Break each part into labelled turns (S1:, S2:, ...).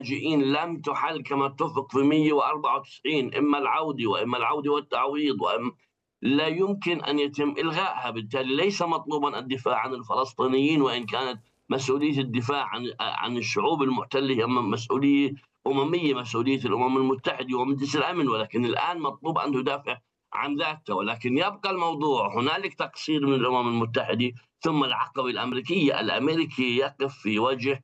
S1: اللاجئين لم تحل كما اتفق في 194، إما العودة وإما العودة والتعويض لا يمكن أن يتم إلغائها. بالتالي ليس مطلوبا الدفاع عن الفلسطينيين، وإن كانت مسؤولية الدفاع عن الشعوب المحتلة هي مسؤولية أممية، مسؤولية الأمم المتحدة ومجلس الأمن، ولكن الآن مطلوب أن تدافع عن ذاتها. ولكن يبقى الموضوع هنالك تقصير من الأمم المتحدة، ثم العقبة الأمريكية. الأمريكي يقف في وجه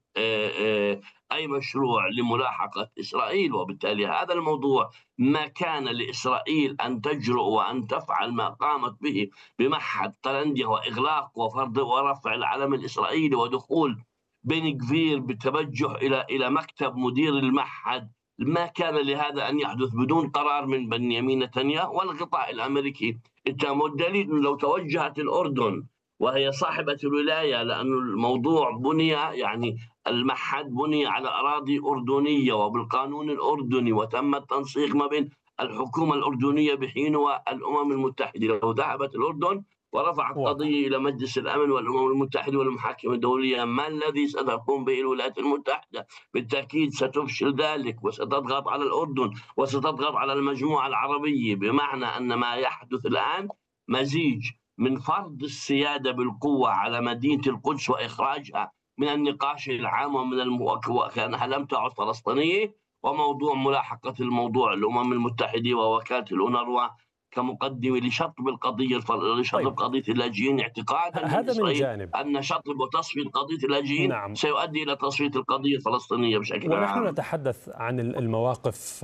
S1: أي مشروع لملاحقة إسرائيل، وبالتالي هذا الموضوع ما كان لإسرائيل أن تجرؤ وأن تفعل ما قامت به بمعهد قلنديا وإغلاق وفرض ورفع العلم الإسرائيلي ودخول بن غفير بالتوجه إلى مكتب مدير المعهد. ما كان لهذا أن يحدث بدون قرار من بنيامين نتنياهو والغطاء الأمريكي التام. والدليل لو توجهت الأردن وهي صاحبة الولاية، لأن الموضوع بني يعني المعهد بني على أراضي أردنية وبالقانون الأردني، وتم التنسيق ما بين الحكومة الأردنية بحين والأمم المتحدة. لو ذهبت الأردن ورفعت
S2: واضح.
S1: قضية إلى مجلس الأمن والأمم المتحدة والمحاكم الدولية، ما الذي ستقوم به الولايات المتحدة؟ بالتأكيد ستفشل ذلك وستضغط على الأردن وستضغط على المجموعة العربية، بمعنى أن ما يحدث الآن مزيج من فرض السيادة بالقوة على مدينة القدس وإخراجها من النقاش العام ومن وكأنها لم تعد فلسطينية، وموضوع ملاحقة الموضوع الأمم المتحدة ووكالة الأونروا كمقدمة لشطب القضية لشطب
S2: طيب،
S1: قضية اللاجئين، اعتقادا من
S2: هذا من
S1: إسرائيل
S2: جانب.
S1: أن شطب وتصفية قضية اللاجئين
S2: نعم.
S1: سيؤدي إلى تصفية القضية الفلسطينية بشكل
S2: ونحن
S1: عام.
S2: نتحدث عن المواقف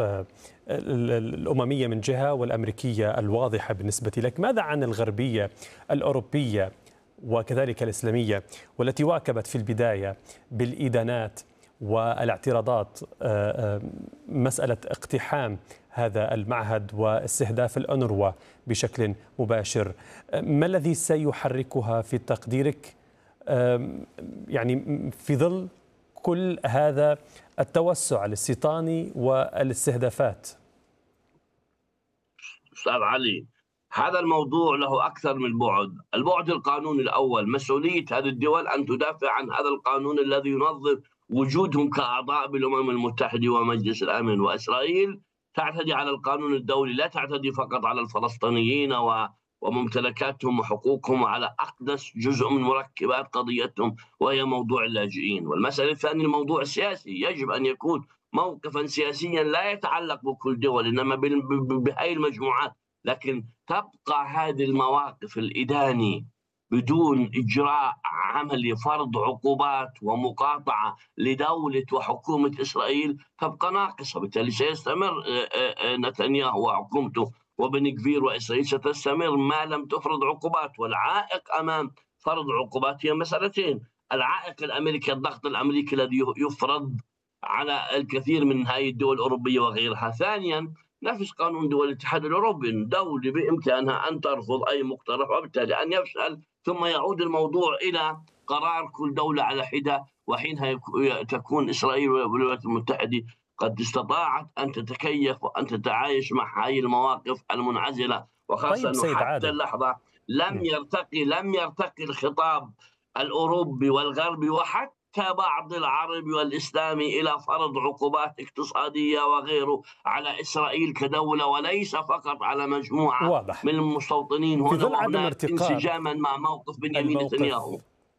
S2: الأممية من جهة والأمريكية الواضحة بالنسبة لك، ماذا عن الغربية الأوروبية وكذلك الإسلامية، والتي واكبت في البداية بالإدانات والاعتراضات مسألة اقتحام هذا المعهد واستهداف الأونروا بشكل مباشر؟ ما الذي سيحركها في تقديرك يعني في ظل كل هذا التوسع الاستيطاني والاستهدافات؟
S1: أستاذ علي، هذا الموضوع له أكثر من بعد. البعد القانوني الأول، مسؤولية هذه الدول أن تدافع عن هذا القانون الذي ينظم وجودهم كأعضاء بالأمم المتحدة ومجلس الأمن. وإسرائيل تعتدي على القانون الدولي، لا تعتدي فقط على الفلسطينيين وممتلكاتهم وحقوقهم، وعلى أقدس جزء من مركبات قضيتهم وهي موضوع اللاجئين. والمسألة الثانية الموضوع السياسي، يجب أن يكون موقفا سياسيا لا يتعلق بكل دول إنما بهذه المجموعات. لكن تبقى هذه المواقف الإداني بدون إجراء عملي فرض عقوبات ومقاطعة لدولة وحكومة إسرائيل تبقى ناقصة. بالتالي سيستمر نتنياهو وحكومته وبن غفير وإسرائيل ستستمر ما لم تفرض عقوبات. والعائق أمام فرض عقوبات هي مسألتين: العائق الأمريكي، الضغط الأمريكي الذي يفرض على الكثير من هذه الدول الأوروبية وغيرها. ثانيا، نفس قانون دول الاتحاد الأوروبي، دولة بإمكانها أن ترفض أي مقترح وبالتالي أن يفشل، ثم يعود الموضوع إلى قرار كل دولة على حدة، وحينها تكون إسرائيل والولايات المتحدة قد استطاعت أن تتكيف وأن تتعايش مع هذه المواقف المنعزلة. وخاصة
S2: طيب
S1: أنه
S2: سيد
S1: حتى
S2: عادل.
S1: اللحظة لم يرتقي الخطاب الأوروبي والغربي وحتى بعض العربي والإسلامي إلى فرض عقوبات اقتصادية وغيره على إسرائيل كدولة، وليس فقط على مجموعة
S2: واضح.
S1: من المستوطنين
S2: في
S1: هنا
S2: ظل عدم
S1: وهناك،
S2: ارتقاء
S1: انسجاما مع موقف بنيامين
S2: الموقف
S1: نتنياهو.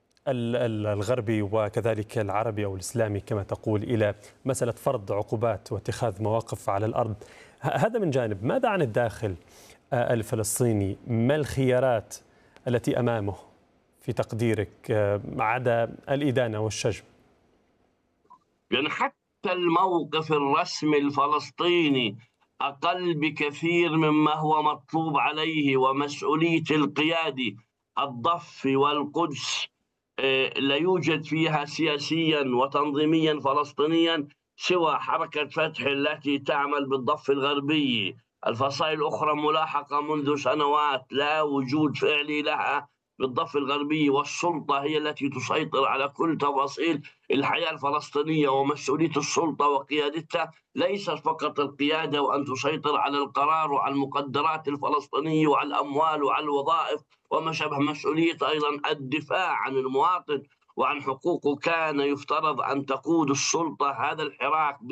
S2: الغربي وكذلك العربي أو الإسلامي كما تقول إلى مسألة فرض عقوبات واتخاذ مواقف على الأرض، هذا من جانب. ماذا عن الداخل الفلسطيني؟ ما الخيارات التي أمامه في تقديرك عدا الإدانة والشجب؟
S1: يعني حتى الموقف الرسمي الفلسطيني أقل بكثير مما هو مطلوب عليه، ومسؤولية القيادة الضفة والقدس لا يوجد فيها سياسيا وتنظيميا فلسطينيا سوى حركة فتح التي تعمل بالضفة الغربية. الفصائل الأخرى ملاحقة منذ سنوات، لا وجود فعلي لها بالضفة الغربية، والسلطة هي التي تسيطر على كل تفاصيل الحياة الفلسطينية. ومسؤولية السلطة وقيادتها ليست فقط القيادة وأن تسيطر على القرار وعلى المقدرات الفلسطينية وعلى الأموال وعلى الوظائف وما شابه، مسؤولية أيضا الدفاع عن المواطن وعن حقوقه. كان يفترض أن تقود السلطة هذا الحراك